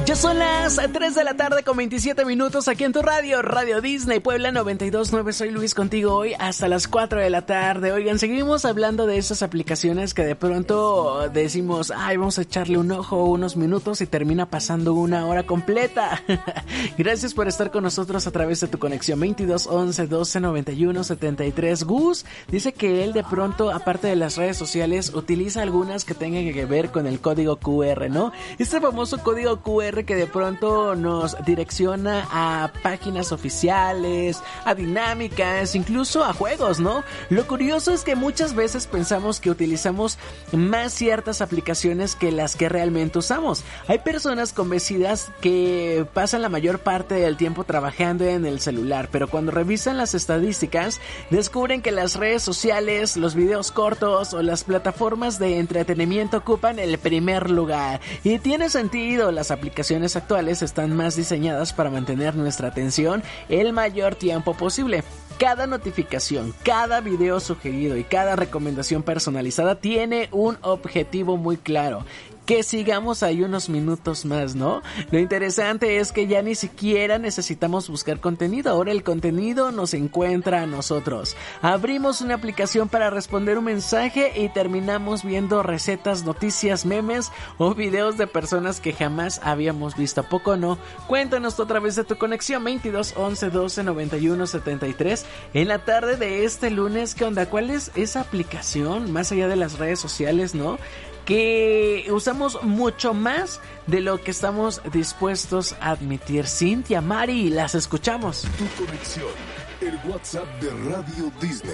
Ya son las 3 de la tarde con 27 minutos aquí en tu radio, Radio Disney Puebla 92.9. Soy Luis contigo hoy hasta las 4 de la tarde. Oigan, seguimos hablando de esas aplicaciones que de pronto decimos, ay, vamos a echarle un ojo unos minutos y termina pasando una hora completa. Gracias por estar con nosotros a través de tu conexión 22 11 12 91 73. Gus dice que él de pronto, aparte de las redes sociales, utiliza algunas que tengan que ver con el código QR, ¿no? Este famoso código QR que de pronto nos direcciona a páginas oficiales, a dinámicas, incluso a juegos, ¿no? Lo curioso es que muchas veces pensamos que utilizamos más ciertas aplicaciones que las que realmente usamos. Hay personas convencidas que pasan la mayor parte del tiempo trabajando en el celular, pero cuando revisan las estadísticas, descubren que las redes sociales, los videos cortos o las plataformas de entretenimiento ocupan el primer lugar. Y tiene sentido, las aplicaciones actuales están más diseñadas para mantener nuestra atención el mayor tiempo posible. Cada notificación, cada video sugerido y cada recomendación personalizada tiene un objetivo muy claro: que sigamos ahí unos minutos más, ¿no? Lo interesante es que ya ni siquiera necesitamos buscar contenido. Ahora el contenido nos encuentra a nosotros. Abrimos una aplicación para responder un mensaje y terminamos viendo recetas, noticias, memes o videos de personas que jamás habíamos visto. ¿A poco no? Cuéntanos a través de tu conexión 22 11 12 91 73 en la tarde de este lunes. ¿Qué onda? ¿Cuál es esa aplicación más allá de las redes sociales, no?, que usamos mucho más de lo que estamos dispuestos a admitir? Cintia, Mari, las escuchamos. Tu conexión, el WhatsApp de Radio Disney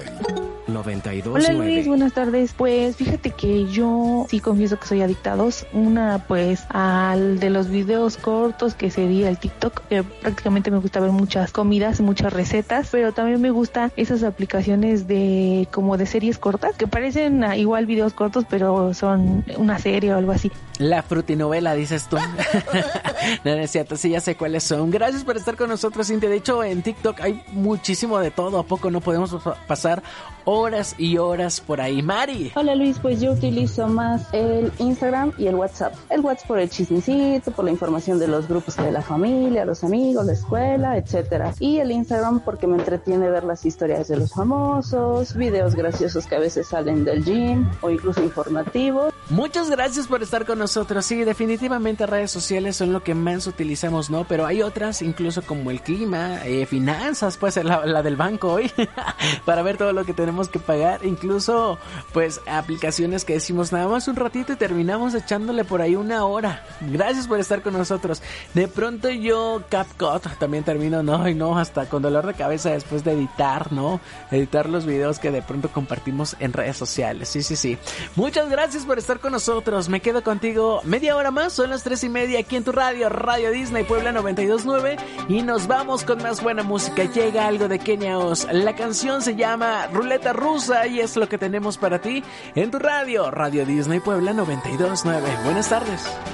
92.9. Hola Luis, buenas tardes. Pues fíjate que yo sí confieso que soy adicta a dos. Una pues al de los videos cortos, que sería el TikTok, que prácticamente me gusta ver muchas comidas, muchas recetas, pero también me gustan esas aplicaciones de como de series cortas, que parecen igual videos cortos, pero son una serie o algo así. La frutinovela, dices tú. No es cierto, sí, ya sé cuáles son. Gracias por estar con nosotros, Cintia. De hecho, en TikTok hay muchísimo de todo. ¿A poco no podemos pasar horas y horas por ahí? Mari. Hola Luis, pues yo utilizo más el Instagram y el WhatsApp. El WhatsApp por el chismecito, por la información de los grupos de la familia, los amigos, la escuela, etcétera. Y el Instagram porque me entretiene ver las historias de los famosos, videos graciosos que a veces salen del gym o incluso informativos. Muchas gracias por estar con nosotros. Sí, definitivamente redes sociales son lo que más utilizamos, ¿no? Pero hay otras, incluso como el clima, finanzas, pues la del banco hoy, para ver todo lo que tenemos que pagar. Incluso, pues, aplicaciones que decimos nada más un ratito y terminamos echándole por ahí una hora. Gracias por estar con nosotros. De pronto yo, CapCut, también termino, no, hasta con dolor de cabeza después de editar, ¿no? Editar los videos que de pronto compartimos en redes sociales. Sí. Muchas gracias por estar con nosotros. Me quedo contigo media hora más. Son las 3:30 aquí en tu radio, Radio Disney Puebla 92.9, y nos vamos con más buena música. Llega algo de Kenia Oz. La canción se llama Ruleta Rusa y es lo que tenemos para ti en tu radio, Radio Disney Puebla 92.9. Buenas tardes.